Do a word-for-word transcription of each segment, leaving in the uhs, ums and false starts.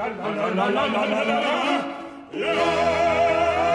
la la la la la la la.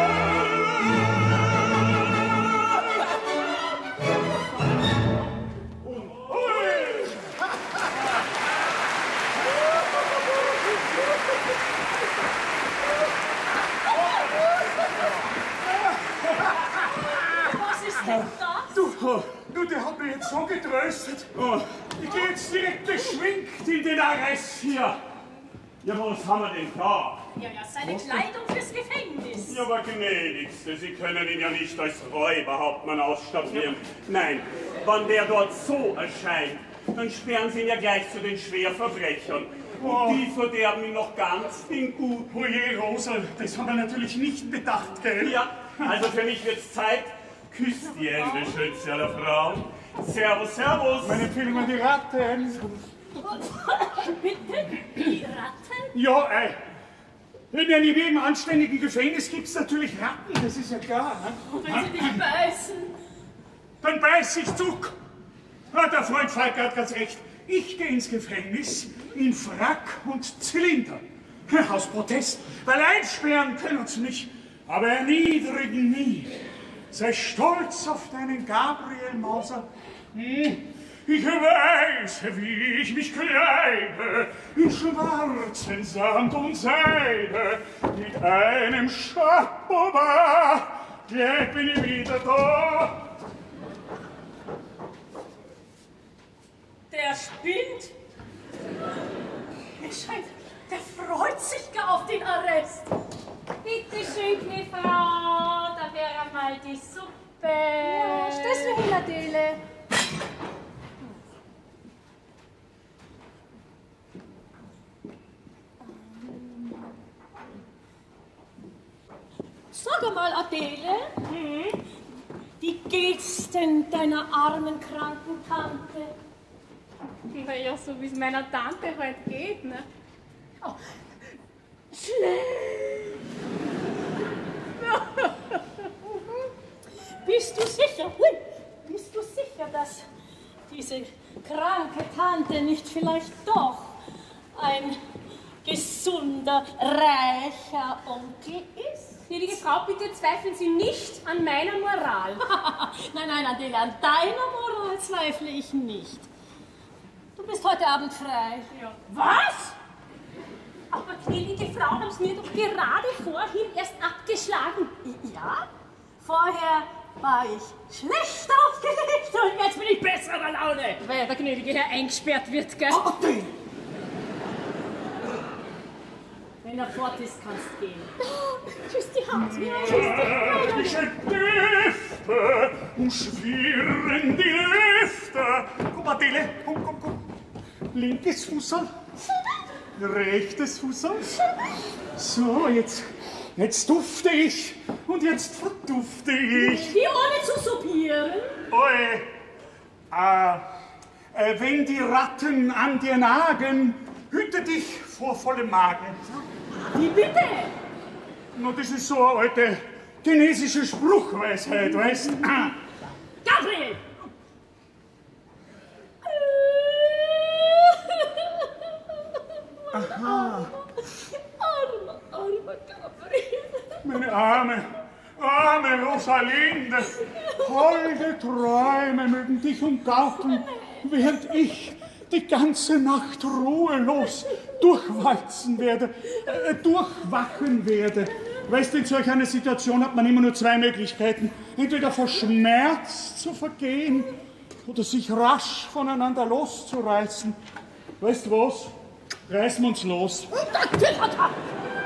Du, du, der hat mich jetzt so getröstet. Oh. Ich gehe jetzt direkt geschwingt in den Arrest hier. Ja, was haben wir denn da? Ja, ja, seine Kleidung fürs Gefängnis. Ja, aber gnädigste, Sie können ihn ja nicht als Räuberhauptmann ausstaffieren. Nein, wenn der dort so erscheint, dann sperren Sie ihn ja gleich zu den Schwerverbrechern. Und Oh. die verderben ihn noch ganz den Gut. Oje, Rosa, das haben wir natürlich nicht bedacht, gell? Ja, also für mich wird's Zeit. Küsst die Hände, Schütze aller Frauen. Servus, servus. Meine Empfehlung an die Ratten. Bitte? Die Ratten? Ja, ey. In jedem anständigen Gefängnis gibt es natürlich Ratten, das ist ja klar. Ne? Wenn sie dich beißen. Dann beiß ich zurück. Hat der Freund Falk hat ganz recht. Ich gehe ins Gefängnis in Frack und Zylinder. Aus Protest. Weil einsperren können uns nicht, aber erniedrigen nie. Sei stolz auf deinen Gabriel Mauser. Ich weiß, wie ich mich kleide in schwarzen Sand und Seide mit einem Chapeau. Jetzt bin ich wieder da. Der spinnt. Es scheint, der freut sich gar auf den Arrest. Bitte schön, gnä Frau, da wäre mal die Suppe. Ja, stell's mir hin, Adele. Sag mal, Adele, hm? Wie geht's denn deiner armen, kranken Tante? Naja, so wie es meiner Tante halt geht, ne? Oh, schlecht. Bist du sicher, hui, bist du sicher, dass diese kranke Tante nicht vielleicht doch ein gesunder, reicher Onkel ist? Gnädige Frau, bitte zweifeln Sie nicht an meiner Moral. Nein, nein, Adele, an deiner Moral zweifle ich nicht. Du bist heute Abend frei. Ja. Was? Aber gnädige Frau, haben Sie mir doch gerade vorhin erst abgeschlagen. Ja? Vorher war ich schlecht aufgelegt und jetzt bin ich besserer Laune. Weil der gnädige Herr eingesperrt wird, gell? Oh, Adele! Wenn er fort ist, kannst du gehen. Tschüss die Hand. Ja, tschüss die Magische Düfte umschwirren die Lüfte. Komm, Adele, komm, komm, komm. Linkes Fußerl, rechtes Fußerl. So, jetzt, jetzt dufte ich und jetzt verdufte ich. Wie ohne zu suppieren? Oi, äh, äh, wenn die Ratten an dir nagen, hüte dich vor vollem Magen. Wie bitte? No, das ist so eine alte chinesische Spruchweisheit, weißt du? Gabriel! Aha. Armer, armer Gabriel. Meine arme, arme Rosalinde, holde Träume mögen dich umgarten, während ich die ganze Nacht ruhelos durchwalzen werde, äh, durchwachen werde. Weißt du, in solch einer Situation hat man immer nur zwei Möglichkeiten. Entweder vor Schmerz zu vergehen oder sich rasch voneinander loszureißen. Weißt du was? Reißen wir uns los.